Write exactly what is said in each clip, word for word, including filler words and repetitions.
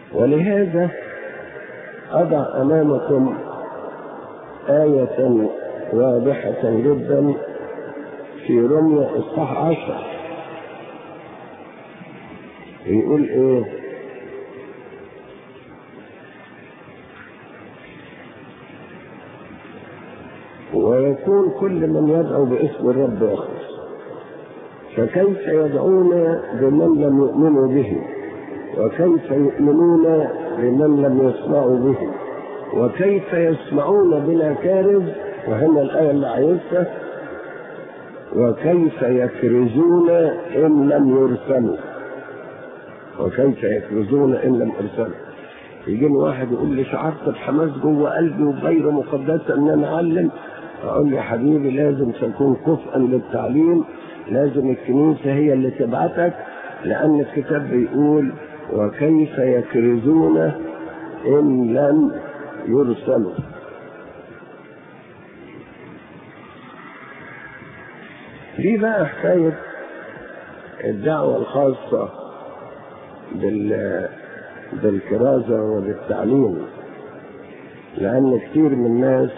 ولهذا أضع أمامكم آية واضحة جدا في رمية إصحاح عشرة. يقول إيه؟ ويكون كل من يدعو باسم الرب يخلص، فكيف يدعون بمن لم يؤمنوا به؟ وكيف يؤمنون بمن لم يسمعوا به؟ وكيف يسمعون بلا كارز؟ وهنا الآية اللي عايزها، وكيف يكرزون إن لم يرسلوا؟ وكيف يكرزون إن لم يرسلوا؟ يجيني واحد يقول لي شعرت بحماس جوه قلبي وبغير مقدسة ان انا اعلم، اقول له حبيبي لازم تكون كفءا للتعليم، لازم الكنيسة هي اللي تبعتك، لان الكتاب بيقول وكيف يكرزون ان لم يرسلوا. دي بقى حكاية الدعوة الخاصة بال بالكرازة وبالتعليم، لأن كثير من الناس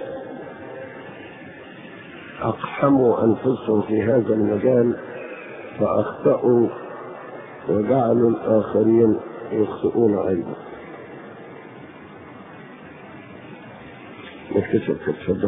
أقحموا أنفسهم في هذا المجال فأخطأوا وجعلوا الآخرين يخطئون أيضا. نكتشف كده.